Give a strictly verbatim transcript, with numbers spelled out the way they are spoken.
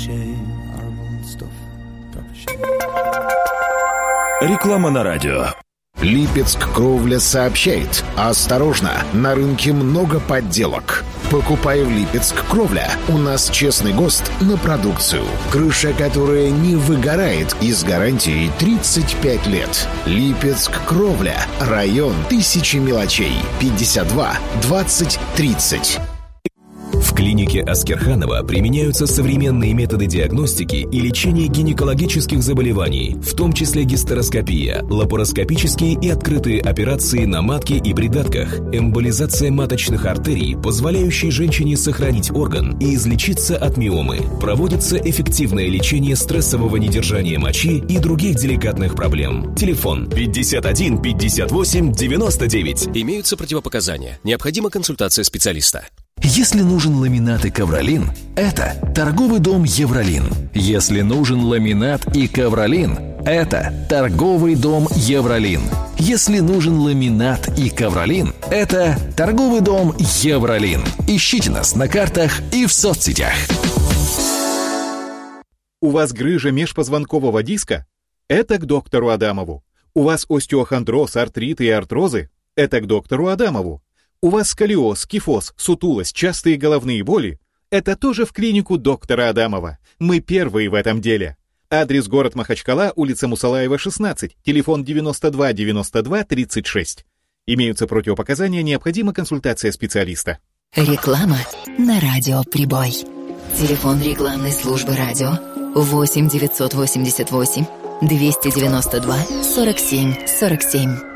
Реклама на радио. Липецк Кровля сообщает: осторожно, на рынке много подделок. Покупай в Липецк Кровля. У нас честный ГОСТ на продукцию. Крыша, которая не выгорает, и с гарантией тридцать пять лет. Липецк Кровля. Район Тысячи мелочей. пятьдесят два двадцать тридцать. В клинике Аскерханова применяются современные методы диагностики и лечения гинекологических заболеваний, в том числе гистероскопия, лапароскопические и открытые операции на матке и придатках, эмболизация маточных артерий, позволяющие женщине сохранить орган и излечиться от миомы. Проводится эффективное лечение стрессового недержания мочи и других деликатных проблем. Телефон пятьдесят один пятьдесят восемь девяносто девять. Имеются противопоказания. Необходима консультация специалиста. Если нужен ламинат и ковролин, это торговый дом Евролин. Если нужен ламинат и ковролин, это торговый дом Евролин. Если нужен ламинат и ковролин, это торговый дом Евролин. Ищите нас на картах и в соцсетях. У вас грыжа межпозвонкового диска? Это к доктору Адамову. У вас остеохондроз, артриты и артрозы? Это к доктору Адамову. У вас сколиоз, кифоз, сутулость, частые головные боли? Это тоже в клинику доктора Адамова. Мы первые в этом деле. Адрес: город Махачкала, улица Мусалаева, шестнадцать, телефон девяносто два девяносто два тридцать шесть. Имеются противопоказания, необходима консультация специалиста. Реклама на радио «Прибой». Телефон рекламной службы радио восемь девятьсот восемьдесят восемь двести девяносто два сорок семь сорок семь.